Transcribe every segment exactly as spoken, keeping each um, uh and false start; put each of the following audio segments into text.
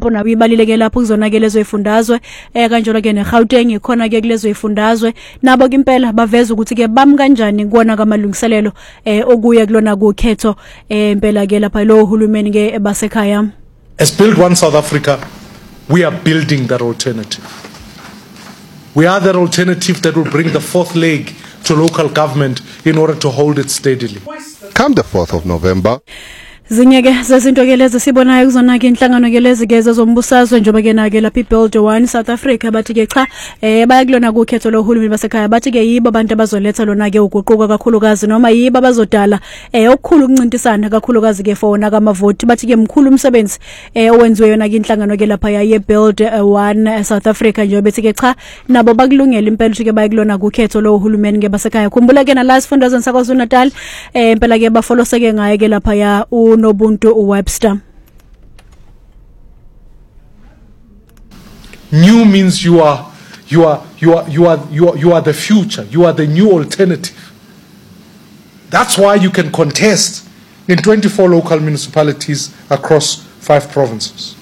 Limpopo nayo ibalileke lapho kuzonakele ezifundazwe eh kanjalo ke neGauteng ikhona ke kulezo ifundazwe nabo ke impela baveza ukuthi ke bam kanjani kuona kamalungiselelo eh okuya kulona kukhetho eh impela ke lapha lo uhulumeni ke basekhaya. As Build One South Africa, we are building that alternative. We are that alternative that will bring the fourth leg to local government in order to hold it steadily. Come the fourth of November. Zinyeke zezinto ke lezi sibonayo kuzona ke inhlangano ke lezi ke zezombusazwe njoba ke na ke lapha iBuild One South Africa bathi ke cha eh bayakulona kukhetho lohulumeni basekhaya bathi ke yibo abantu abazoletha lona ke uguquka kakhulukazi noma yibo abazodala eh okukhulu ukuncintisana kakhulukazi ke fona kamavoti bathi ke mkhulu umsebenzi eh owenziwe yona ke inhlangano ke lapha ya Build One South Africa njoba bethi ke cha nabo bakulungela impela ukuthi ke bayakulona kukhetho lohulumeni ke basekhaya khumbula ke na last fundazwe sakwaZulu Natal eh impela ke bafoloseke ngaye ke lapha ya Nobuntu Webster. New means you are you are you are you are you are you are the future. You are the new alternative. That's why you can contest in twenty-four local municipalities across five provinces.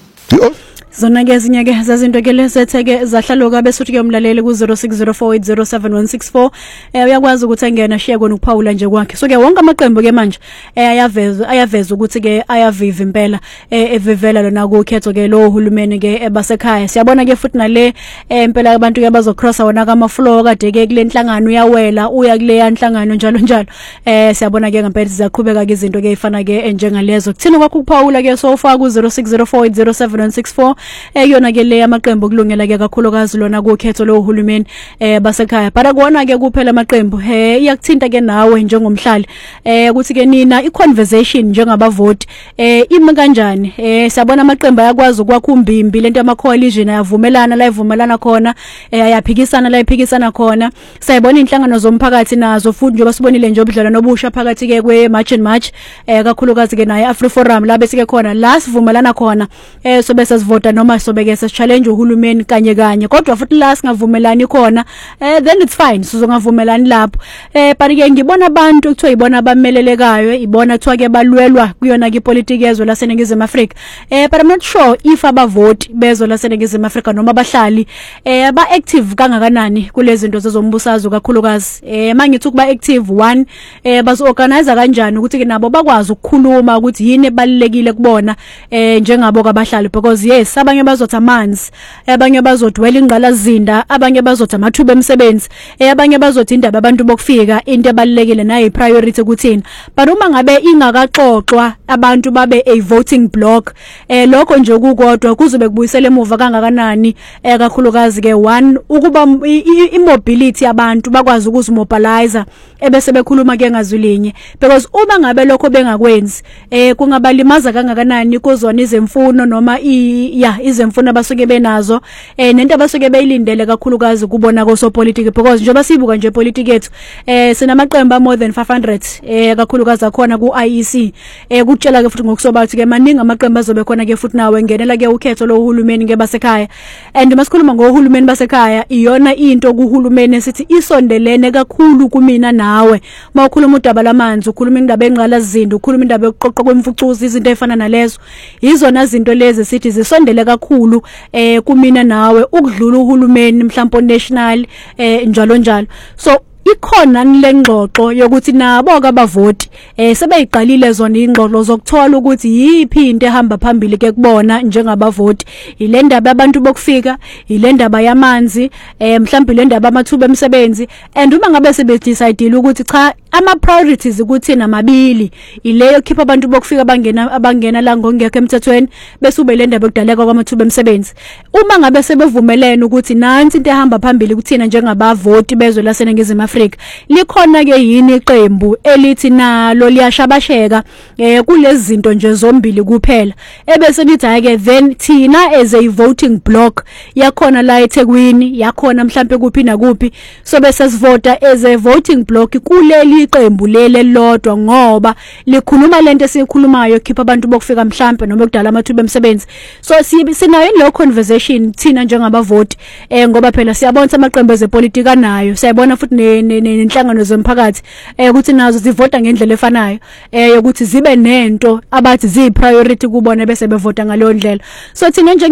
Zona ke ezinye ke zazinto ke lesetheke zahlaloka besuthi ke umlaleli ku zero six zero four eight zero seven one six four eh uyakwazi ukuthi angena share kona ukuphawula nje kwakhe so ke wonke amaqembu ke manje eh ayaveza ayaveza ukuthi ke ayaviva impela eh evivela lona kukhetho ke lo uhulumeni ke ebasekhaya siyabona ke futhi nale impela abantu ke bazocrossa wona kama floor kade ke kule nhlangano uyawela uya kule yanhlangano njalo njalo eh siyabona ke ngempela sizaqhubeka ke izinto ke ifana ke njengalezo kuthina kwakho ukuphawula ke so ufaka ku zero six zero four eight zero seven one six four eyona ke le amaqembu kulungela ke kakhulukazi lona kukhetho lo uhulumeni eh basekhaya para kuona ke kuphela amaqembu eh iyakuthinta ke nawe njengomhlali eh ukuthi ke nina iconversation njengabavoti eh imi kanjani eh siyabona amaqembu ayakwazi ukwakha umbimbi lento ama coalition ayavumelana la ivumelana khona eh ayaphikisana la iphikisana khona sayibona inhlangano zomphakathi nazo futhi njengoba sibonile nje obudlelwano obusha phakathi ke kwe March and March eh kakhulukazi ke naye Afri Forum la bese ke khona la sivumelana khona eh so bese sivota noma sobeke sechallenge uhulumeni kanye kanye kodwa futhi la singavumelani khona eh then it's fine sizongavumelani lapho eh but ke ngibona abantu kuthiwa ibona abamelelekayo ibona kuthiwa ke balwelwa kuyona ke ipolitiki yezwe laseNingizimu Afrika eh but I'm not sure if abavoti bezwe laseNingizimu Afrika noma abahlali eh ba active kangakanani kulezi zinto zezombusazwe kakhulukazi eh mangithi ukuba active one eh bazo organize kanjani ukuthi ke nabo bakwazi ukukhuluma ukuthi yini ebalekile kubona eh njengabo kabahlali because yes abanye bazothi amanzi abanye bazodwela ingqalazinda abanye bazothi amathuba emsebenzi abanye bazothi indaba abantu bokufika into ebalekile nayo priority kuthina but uma ngabe ingakaxoxwa abantu babe a voting block eh lokho nje kukodwa kuzobe kubuyisela emuva kangakanani eh kakhulukazi ke one ukuba immobility yabantu bakwazi ukuzimobilize ebese bekhuluma ke ngazwilinye because uma ngabe lokho bengakwenzi eh kungabalimaza kangakanani kuzona izemfuno noma i ya izemfuno abasuke benazo eh nento abasuke beyilindele kakhulukazi kubona ko so politics because njengoba sibuka nje politics yethu eh sinamaqembu more than five hundred eh kakhulukazi akhona ku I E C eh kutshela ke futhi ngokusobathi ke maningi amaqembu azobe khona ke futhi nawe ngenela ke ukhetho lo uhulumeni ke basekhaya and masikhuluma ngohulumeni basekhaya iyona into kuhulumeni esithi isondelene kakhulu kumina nawe mawukhuluma udaba lamanzi ukhuluma indaba enqala izinto ukhuluma indaba yokuqoqa kwemfucuzi izinto efana nalezo izona zinto lezi sithi zisondele kakhulu eh kumina nawe ukudlula uhulumeni mhlawumbe national eh njalo njalo so ikhona lengxoxo yokuthi nabo abavoti eh sebeyiqalile zona ingxoxo zokuthola ukuthi yipi into ehamba phambili ke kubona njengabavoti ile ndaba abantu bokufika ile ndaba yamanzi eh mhlawumbe le ndaba amathuba emsebenzi and uma ngabe sebedecide ukuthi cha ama priorities ukuthi namabili ileyo khipha abantu bokufika bangena abangena la ngongekho emthethweni bese ube le ndaba yokudaleka kwamathuba emsebenzi uma ngabe sebevumelene ukuthi nansi into ehamba phambili kuthina njengabavoti bezwe laseNingizimu Afrika likhona ke yini iqembu elithi nalo liyashabasheka eh kulezi zinto nje zombili kuphela ebese lithi ake then thina as a voting block yakhona la eThekwini yakhona mhlambe kuphi na kuphi so bese sivota as a voting block kuleli iqembu lele lodwa ngoba likhuluma lento esikhulumayo khipha abantu bokufika mhlambe noma ukudala amathuba emsebenzi so sinayo lo conversation thina njengabavoti eh ngoba phela siyabona amaqembu ezepolitika nayo siyabona futhi nenhlangano zomphakathi eh ukuthi nazo zivota ngendlela efanayo eh yokuthi zibe nento abathi zi priority kubona bese bevota ngaleyo ndlela so thina nje